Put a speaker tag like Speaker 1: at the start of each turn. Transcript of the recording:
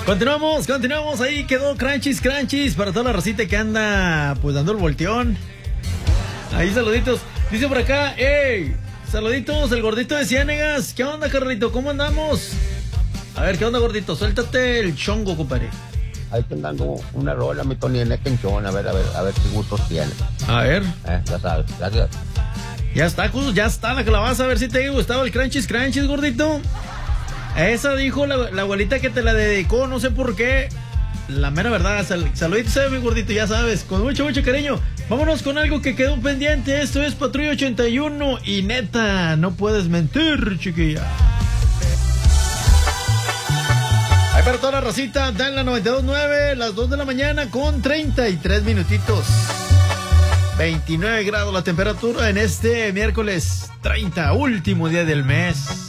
Speaker 1: Continuamos, ahí quedó Crunchies para toda la racita que anda pues dando el volteón. Ahí saluditos, dice por acá, ¡ey! Saluditos, el gordito de Ciénegas. ¿Qué onda, Carlito? ¿Cómo andamos? A ver, ¿qué onda, gordito? Suéltate el chongo, compadre.
Speaker 2: Ahí te dando una rola, mi Tony, en el canchón, a ver qué gustos tiene.
Speaker 1: A ver.
Speaker 2: Ya sabes, gracias.
Speaker 1: Ya está la calabaza, a ver si te ha gustado el Crunchies, gordito. Esa dijo la abuelita que te la dedicó, no sé por qué. La mera verdad, saluditos, mi gordito, ya sabes, con mucho cariño. Vámonos con algo que quedó pendiente. Esto es Patrulla 81 y neta, no puedes mentir, chiquilla. Ahí para toda la racita, da en la 92.9, las 2 de la mañana con 33 minutitos. 29 grados la temperatura en este miércoles 30, último día del mes.